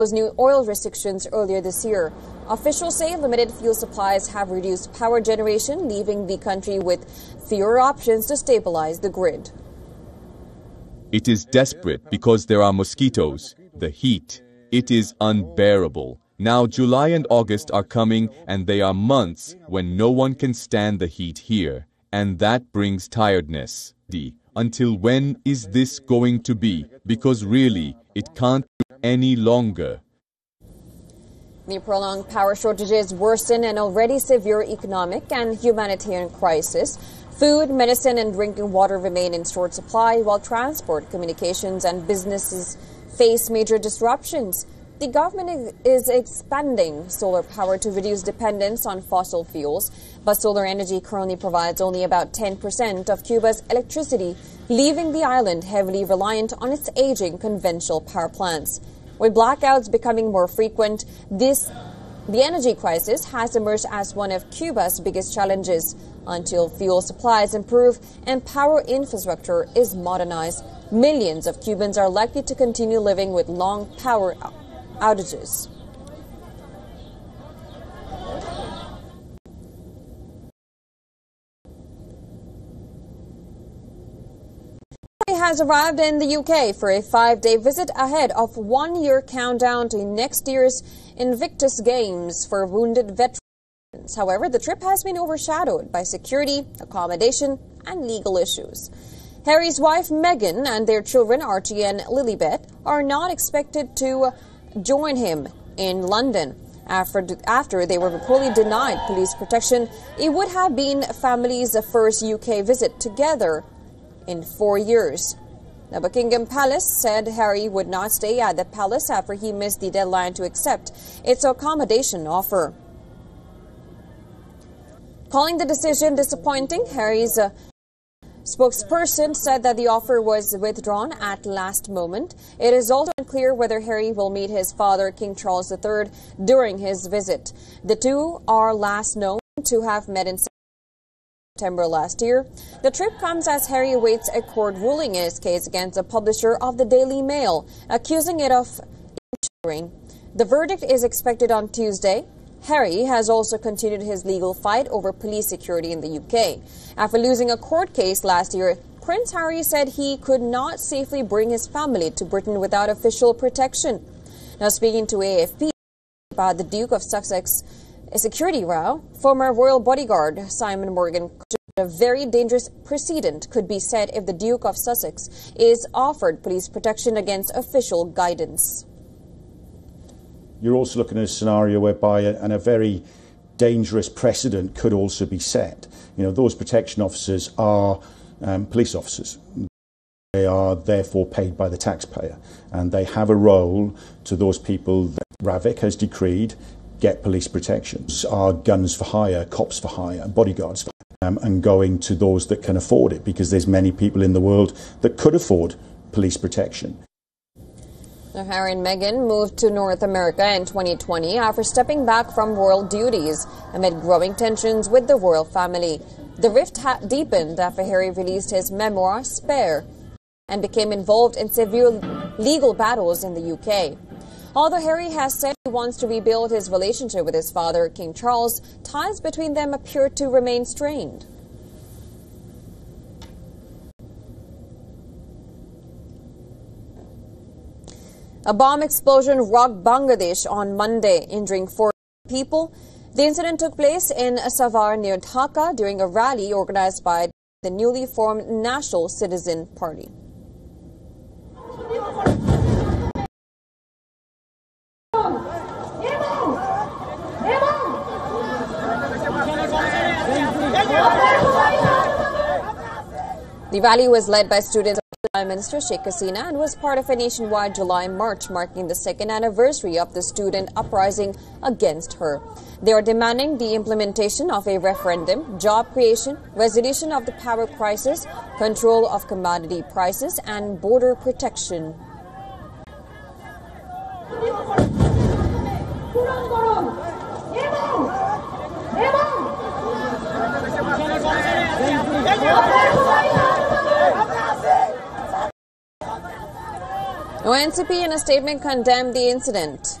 new oil restrictions earlier this year. Officials say limited fuel supplies have reduced power generation, leaving the country with fewer options to stabilize the grid. It is desperate because there are mosquitoes, the heat. It is unbearable. Now July and August are coming, and they are months when no one can stand the heat here. And that brings tiredness. Until when is this going to be? Because really, it can't be any longer. The prolonged power shortages worsen an already severe economic and humanitarian crisis. Food, medicine, and drinking water remain in short supply, while transport, communications, and businesses face major disruptions. The government is expanding solar power to reduce dependence on fossil fuels, but solar energy currently provides only about 10% of Cuba's electricity, leaving the island heavily reliant on its aging conventional power plants. With blackouts becoming more frequent, the energy crisis has emerged as one of Cuba's biggest challenges. Until fuel supplies improve and power infrastructure is modernized, millions of Cubans are likely to continue living with long power outages. He has arrived in the UK for a 5-day visit ahead of one-year countdown to next year's Invictus Games for wounded veterans. However, the trip has been overshadowed by security, accommodation, and legal issues. Harry's wife Meghan and their children Archie and Lilibet are not expected to join him in London. After they were reportedly denied police protection, it would have been family's first UK visit together in 4 years. Now, Buckingham Palace said Harry would not stay at the palace after he missed the deadline to accept its accommodation offer. Calling the decision disappointing, Harry's spokesperson said that the offer was withdrawn at last moment. It is also unclear whether Harry will meet his father, King Charles III, during his visit. The two are last known to have met in September last year. The trip comes as Harry awaits a court ruling in his case against the publisher of the Daily Mail, accusing it of eavesdropping. The verdict is expected on Tuesday. Harry has also continued his legal fight over police security in the UK. After losing a court case last year, Prince Harry said he could not safely bring his family to Britain without official protection. Now, speaking to AFP about the Duke of Sussex security row, former royal bodyguard Simon Morgan a very dangerous precedent could be set if the Duke of Sussex is offered police protection against official guidance. You're also looking at a scenario whereby a very dangerous precedent could also be set. You know, those protection officers are police officers. They are therefore paid by the taxpayer, and they have a role to those people that Ravik has decreed get police protection. Are guns for hire, cops for hire, bodyguards for hire, and going to those that can afford it, because there's many people in the world that could afford police protection. Now, Harry and Meghan moved to North America in 2020 after stepping back from royal duties amid growing tensions with the royal family. The rift deepened after Harry released his memoir, Spare, and became involved in severe legal battles in the UK. Although Harry has said he wants to rebuild his relationship with his father, King Charles, ties between them appear to remain strained. A bomb explosion rocked Bangladesh on Monday, injuring 4 people. The incident took place in Savar near Dhaka during a rally organized by the newly formed National Citizen Party. The rally was led by students of Prime Minister Sheikh Hasina and was part of a nationwide July march marking the 2nd anniversary of the student uprising against her. They are demanding the implementation of a referendum, job creation, resolution of the power crisis, control of commodity prices, and border protection. Now, NCP in a statement condemned the incident.